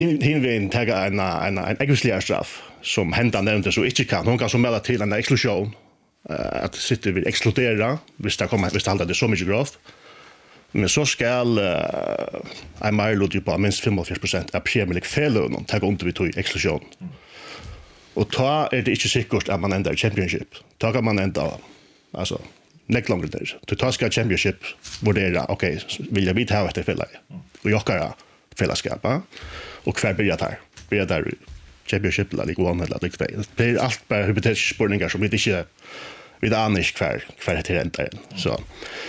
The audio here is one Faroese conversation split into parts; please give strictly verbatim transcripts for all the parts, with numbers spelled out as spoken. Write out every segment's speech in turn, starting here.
hinvägen ta en en en egentligen straff som händer nämnde så inte kan hon kan som melda till en explosion uh, att sitter vi explodera hvis det kommer hvis det handlar det så mycket grovt. Men så skal uh, en Marlo typ på minst fyrtiofem procent av Premier League felån ta under vi tog explosion. Mm. Och ta är det inte säkert att man ändrar championship. Ta kan man ändra alltså neck longer där. Du tar ska championship vurdera okej okay, vill jag vita ha ett fel och jag kan fällskap och kvar börjar där. Börjar där championship la Ligue ett eller Ligue två. Det är allt bara hypotetiska spårningar som vi inte vi där annars kvar kvar till rent så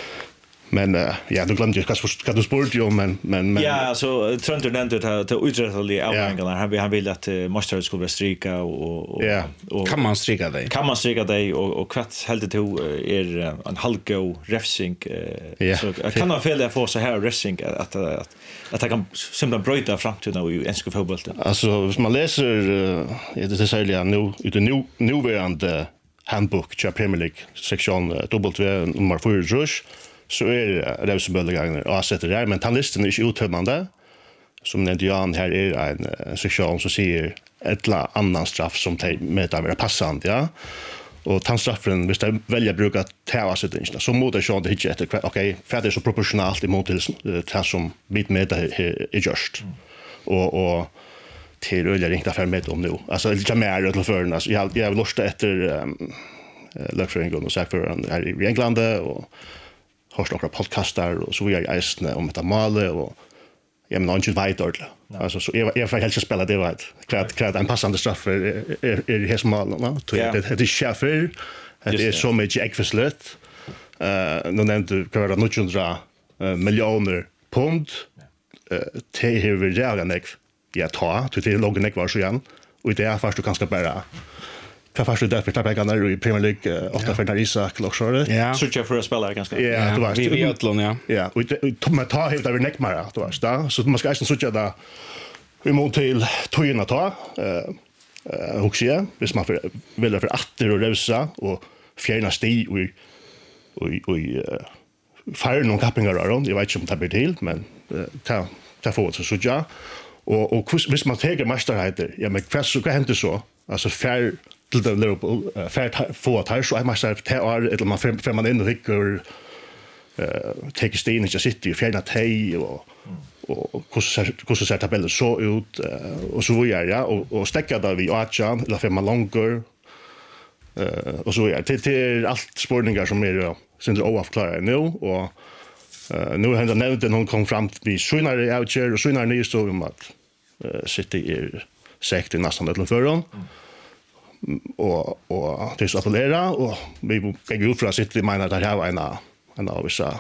men uh, ja, du glömde ju vad du sport ju men men men ja, alltså Trent nämnde det till uträttliga avgångar. Han vill han vill att uh, Master skulle strika och och, yeah. och kan man strika dig? Kan man strika dig och och kvart helt till är uh, en halvgo refsing uh, yeah. så kan man fel få så här refsing att att att det kan simpelt bryta framtiden i engelska fotbollen. Alltså, om man läser uh, det är sälja nu ut nu nuvarande handbook till Premier League sektion uh, W nummer fyra rush så är det så böllegångar och sätter där men tanlisten är inte uttömmande som nämnde Jan här är en uh, sektion som säger ett la annan straff som te, med att vara passande ja och tandstraffen hvis de väljer bruka ta sig det så mot det så det inte efter okej för det är så proportionellt emot till det som bit med det är just och och till öliga ringta för med om nu alltså lite mer eller för alltså jag jag lust efter um, löfringen och sagt för här i England och har några podcastar och så vi är isne om det male och jag menar inte vet ordla alltså så jag jag får helt spela det vet klart klart en passande straff är är är det som mal det det är cheffer det är så mycket ekförslut eh nu nämnde kvar det nåt hundra miljoner pund eh till hur reala nek ja ta till det loggen nek var så igen och det är först du kanske bara För först det för tappa i Premier League åtta för Isak Luxor. Ja. Så jag för att spela ganska. Ja, du vet. Vi vi utlån ja. Ja, och Thomas tar helt över neckmara, du vet där. Så man ska inte så där vi måste till tojna ta eh eh också hvis man vill för åtta och rösa och fjärna sti och och och fire någon kappingar runt. Jag vet inte om det blir till men ta ta för så så ja. Och och hvis man tar mästerheter, ja men vad så kan hända så? Alltså fair till det Liverpool fair få att här så är man så här eller man för man in och rycker eh take stenen just sitter ju fjärna tej och och hur så hur så ser tabellen så ut och så vidare ja och och stäcka där vi Archan eller för man långur eh och så ja till till allt spårningar som är syns oavklarade nu och Uh, nu har han nämnt att hon kom fram till Svinare Oucher och Svinare ny stod om att uh, City är säkert i nästan ett förrån. Mm. Och, och det är så appellera och vi kan ut för att City menar att det här var en en av vissa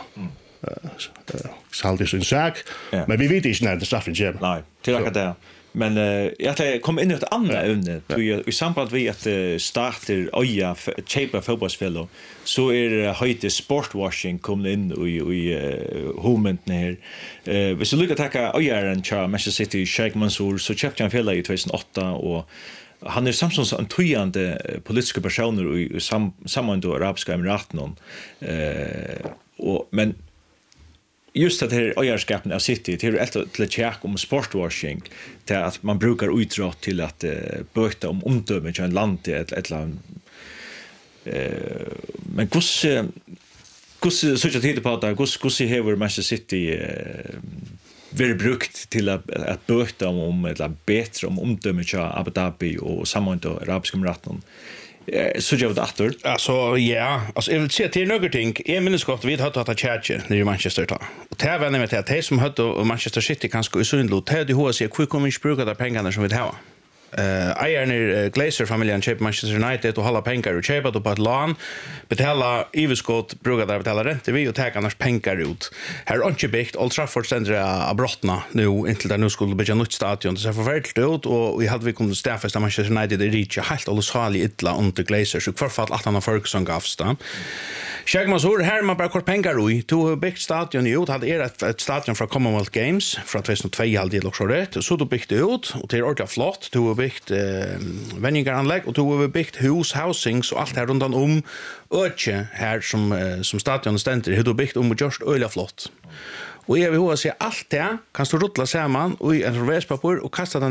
saltis in sak. Men vi vet inte när det straffen kommer. Nej, till att det. Men uh, jag kom in i ett annat ämne. Ja. I samband med att uh, starter Oja Chamber fotbollsfellow så är uh, höjt sportwashing kommit in i i uh, homenten här. Eh vi så lycka tacka Oja and Charles Manchester City Sheikh Mansour så köpte han fälla i tjugohundraåtta och han är samsons en tujande politiska personer i sam samman då arabiska emiraten eh och men just att här öjarskapen av City till ett till check om sportwashing till att man brukar utdra till att uh, böta om omdöme i en land till ett ett land eh men kus kus så jag tänkte på att kus kus har Manchester City uh, very brukt till att att böta om om ett bättre om omdöme i Abu Dhabi och samman då arabiska emiraten. Så jag vet åter. Alltså ja, alltså jag vill se till några ting. Jag minns gott vi hade att chatcha när i Manchester ta. Och det var nämligen att det som hade Manchester City kanske i Sundlo, det hade hur sig hur kommer vi bruka de pengarna som vi har. Eh Iron Glazer familjen köpte Manchester United och hålla pengar och köpa på ett lån, betala överskott, bruka där betala räntor vi och ta annars pengar ut. Här är inte byggt Old Trafford ständer av brottna nu intill där nu skulle bygga nytt stadion så för väldigt ut och vi hade vi kunde stäffas Manchester United det reach helt allsali illa under Glazer så kvar fall att han har Ferguson gavsta. Sheikh Mansour här man bara kort pengar ut to byggt stadion ut hade är ett, ett stadion från Commonwealth Games från tjugohundratvå hade det också rätt så då byggt ut och det är ordentligt flott to byggt eh, vänningaranlägg och tog över byggt hus, housings och allt här runt om öke här som, eh, som stadion ständer hur då byggt om och just öliga flott. Och jag vill ha se allt det kan stå rulla samman och i en reservespapper och kasta